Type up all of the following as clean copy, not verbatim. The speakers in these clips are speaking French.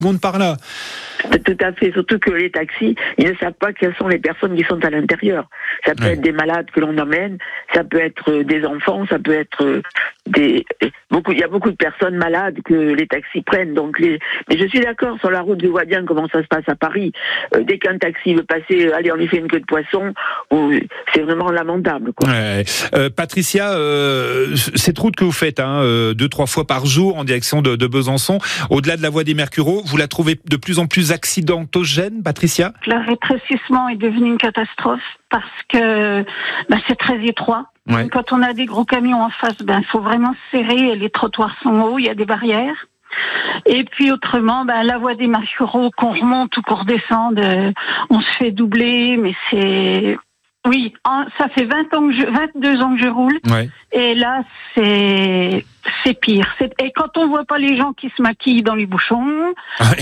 monde par là. Tout à fait, surtout que les taxis, ils ne savent pas quelles sont les personnes qui sont à l'intérieur. Ça peut être des malades que l'on emmène, ça peut être des enfants, ça peut être il y a beaucoup de personnes malades que les taxis prennent. Mais je suis d'accord, sur la route, je vois bien comment ça se passe à Paris. Dès qu'un taxi veut passer, allez, on lui fait une queue de poisson, c'est vraiment lamentable, quoi. Ouais. Patricia, cette route que vous faites, 2-3 fois par jour en direction de Besançon, au-delà de la voie des Mercureaux, vous la trouvez de plus en plus accidentogène, Patricia ? Le rétrécissement est devenu une catastrophe parce que c'est très étroit. Ouais. Quand on a des gros camions en face, il faut vraiment serrer. Les trottoirs sont hauts, il y a des barrières. Et puis autrement, la voie des Mercureaux, qu'on remonte ou qu'on redescende, on se fait doubler, mais c'est... Oui, ça fait 22 ans que je roule. Ouais. Et là, c'est pire. Et quand on voit pas les gens qui se maquillent dans les bouchons,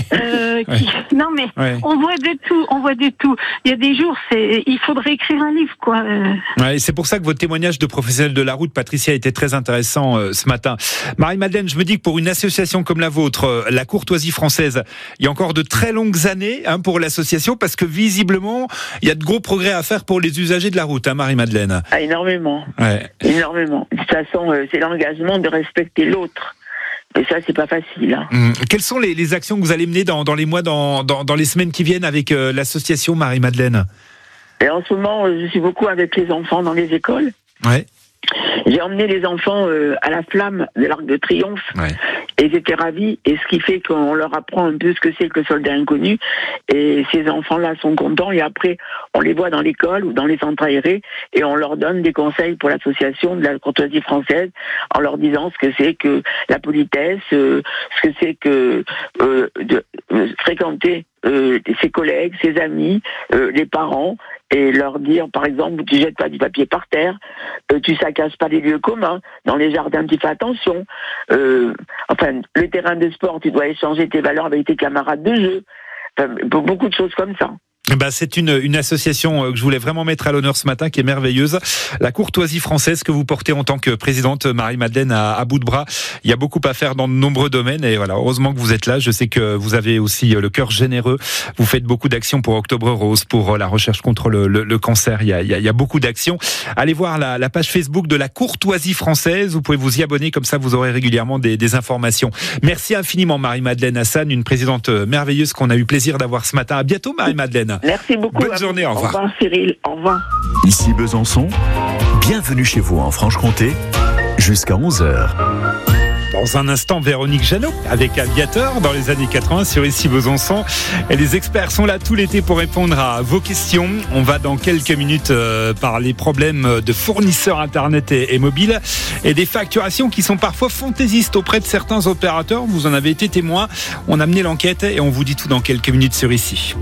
non mais on voit de tout. Il y a des jours, il faudrait écrire un livre, quoi. Ouais, c'est pour ça que votre témoignage de professionnel de la route, Patricia, était très intéressant ce matin. Marie-Madeleine, je me dis que pour une association comme la vôtre, la Courtoisie Française, il y a encore de très longues années pour l'association, parce que visiblement, il y a de gros progrès à faire pour les usagers de la route, Marie-Madeleine. Ah, énormément. Ouais. Énormément. De toute façon, c'est l'engagement de respecter l'autre. Et ça, c'est pas facile. Quelles sont les actions que vous allez mener dans les mois, dans les semaines qui viennent avec l'association, Marie-Madeleine ? Et en ce moment, je suis beaucoup avec les enfants dans les écoles. Ouais. J'ai emmené les enfants à la flamme de l'Arc de Triomphe. Ouais. Et ils étaient ravis. Et ce qui fait qu'on leur apprend un peu ce que c'est que le soldat inconnu. Et ces enfants-là sont contents. Et après, on les voit dans l'école ou dans les centres aérés. Et on leur donne des conseils pour l'association de la Courtoisie Française, en leur disant ce que c'est que la politesse, ce que c'est que de fréquenter ses collègues, ses amis, les parents, et leur dire, par exemple, tu jettes pas du papier par terre, tu saccasses pas les lieux communs, dans les jardins tu fais attention, le terrain de sport, tu dois échanger tes valeurs avec tes camarades de jeu, beaucoup de choses comme ça. C'est une association que je voulais vraiment mettre à l'honneur ce matin, qui est merveilleuse. La Courtoisie Française que vous portez en tant que présidente, Marie-Madeleine, à bout de bras. Il y a beaucoup à faire dans de nombreux domaines et voilà, heureusement que vous êtes là. Je sais que vous avez aussi le cœur généreux. Vous faites beaucoup d'actions pour Octobre Rose, pour la recherche contre le cancer. Il y a beaucoup d'actions. Allez voir la page Facebook de la Courtoisie Française. Vous pouvez vous y abonner, comme ça vous aurez régulièrement des informations. Merci infiniment, Marie-Madeleine Hassan, une présidente merveilleuse qu'on a eu plaisir d'avoir ce matin. À bientôt, Marie-Madeleine. Merci beaucoup. Bonne journée, au revoir. Au revoir Cyril, au revoir. Ici Besançon, bienvenue chez vous en Franche-Comté, jusqu'à 11h. Dans un instant, Véronique Jeannot avec Aviateur dans les années 80 sur Ici Besançon. Et les experts sont là tout l'été pour répondre à vos questions. On va dans quelques minutes par les problèmes de fournisseurs internet et mobile et des facturations qui sont parfois fantaisistes auprès de certains opérateurs. Vous en avez été témoin. On a mené l'enquête et on vous dit tout dans quelques minutes sur Ici.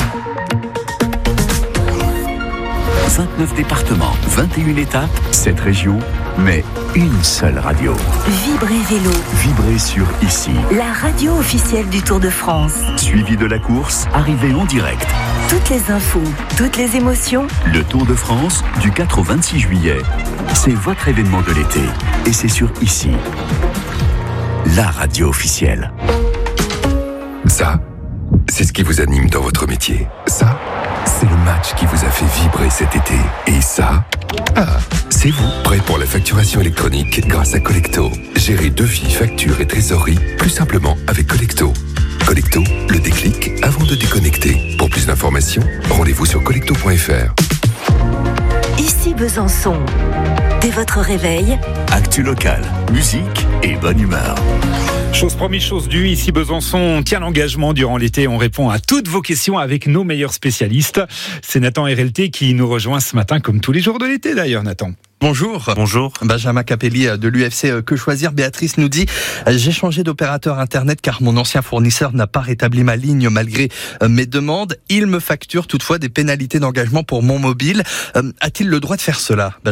29 départements, 21 étapes, 7 régions, mais une seule radio. Vibrez Vélo. Vibrez sur Ici. La radio officielle du Tour de France. Suivi de la course, arrivée en direct. Toutes les infos, toutes les émotions. Le Tour de France, du 4 au 26 juillet. C'est votre événement de l'été. Et c'est sur Ici. La radio officielle. Ça, c'est ce qui vous anime dans votre métier. Ça, c'est le match qui vous a fait vibrer cet été. Et ça, c'est vous, prêt pour la facturation électronique grâce à Collecto. Gérez devis, factures et trésorerie plus simplement avec Collecto. Collecto, le déclic avant de déconnecter. Pour plus d'informations, rendez-vous sur collecto.fr. Ici Besançon. Dès votre réveil, actu locale, musique et bonne humeur. Chose promise, chose due, Ici Besançon, on tient l'engagement durant l'été, on répond à toutes vos questions avec nos meilleurs spécialistes. C'est Nathan RLT qui nous rejoint ce matin, comme tous les jours de l'été d'ailleurs, Nathan. Bonjour. Bonjour. Benjamin Capelli de l'UFC Que Choisir. Béatrice nous dit « J'ai changé d'opérateur internet car mon ancien fournisseur n'a pas rétabli ma ligne malgré mes demandes. Il me facture toutefois des pénalités d'engagement pour mon mobile. A-t-il le droit de faire cela, Benjamin ?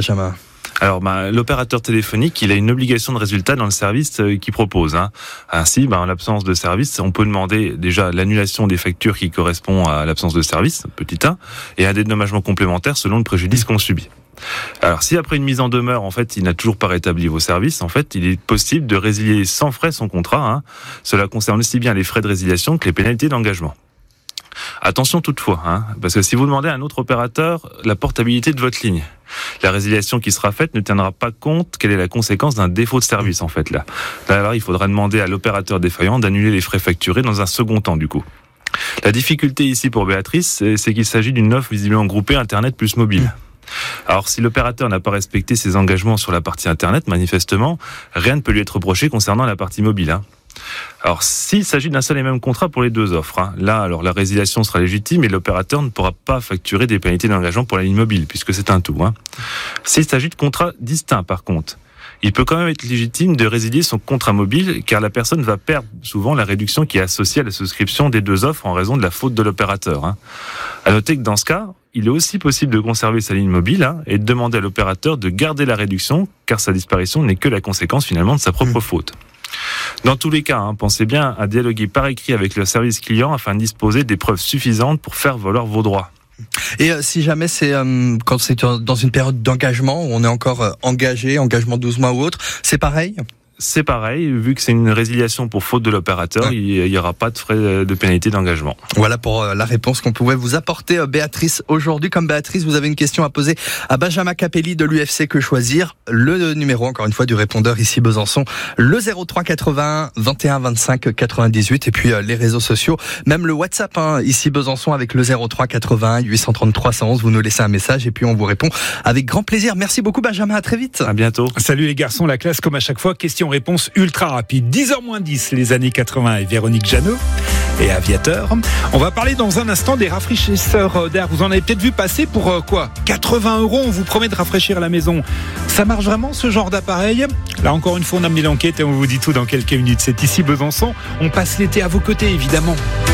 Alors, l'opérateur téléphonique, il a une obligation de résultat dans le service qu'il propose. Ainsi, en l'absence de service, on peut demander déjà l'annulation des factures qui correspond à l'absence de service, petit 1, et un dédommagement complémentaire selon le préjudice qu'on subit. Alors, si après une mise en demeure, en fait, il n'a toujours pas rétabli vos services, en fait, il est possible de résilier sans frais son contrat. Cela concerne aussi bien les frais de résiliation que les pénalités d'engagement. Attention toutefois, parce que si vous demandez à un autre opérateur la portabilité de votre ligne, la résiliation qui sera faite ne tiendra pas compte quelle est la conséquence d'un défaut de service en fait là. Alors il faudra demander à l'opérateur défaillant d'annuler les frais facturés dans un second temps du coup. La difficulté ici pour Béatrice, c'est qu'il s'agit d'une offre visiblement groupée Internet plus mobile. Alors si l'opérateur n'a pas respecté ses engagements sur la partie Internet, manifestement, rien ne peut lui être reproché concernant la partie mobile. Alors, s'il s'agit d'un seul et même contrat pour les deux offres, là, alors la résiliation sera légitime et l'opérateur ne pourra pas facturer des pénalités d'engagement pour la ligne mobile, puisque c'est un tout. S'il s'agit de contrats distincts, par contre, il peut quand même être légitime de résilier son contrat mobile, car la personne va perdre souvent la réduction qui est associée à la souscription des deux offres en raison de la faute de l'opérateur. À noter que dans ce cas, il est aussi possible de conserver sa ligne mobile et de demander à l'opérateur de garder la réduction, car sa disparition n'est que la conséquence finalement de sa propre faute. Dans tous les cas, pensez bien à dialoguer par écrit avec le service client afin de disposer des preuves suffisantes pour faire valoir vos droits. Et si jamais c'est quand c'est dans une période d'engagement où on est encore engagé, engagement 12 mois ou autre, c'est pareil ? C'est pareil, vu que c'est une résiliation pour faute de l'opérateur, il n'y aura pas de frais de pénalité d'engagement. Voilà pour la réponse qu'on pouvait vous apporter, Béatrice, aujourd'hui. Comme Béatrice, vous avez une question à poser à Benjamin Capelli de l'UFC Que Choisir. Le numéro, encore une fois, du répondeur ici Besançon, le 03 81 21 25 98. Et puis les réseaux sociaux, même le WhatsApp, ici Besançon, avec le 03 81 833 111. Vous nous laissez un message et puis on vous répond avec grand plaisir. Merci beaucoup, Benjamin. À très vite. À bientôt. Salut les garçons, la classe comme à chaque fois. Question-réponse ultra rapide. 10h-10, les années 80 et Véronique Jeannot et Aviateur. On va parler dans un instant des rafraîchisseurs d'air. Vous en avez peut-être vu passer pour quoi ? 80 €, on vous promet de rafraîchir la maison. Ça marche vraiment ce genre d'appareil ? Là encore une fois, on a mené l'enquête et on vous dit tout dans quelques minutes. C'est ici Besançon. On passe l'été à vos côtés évidemment.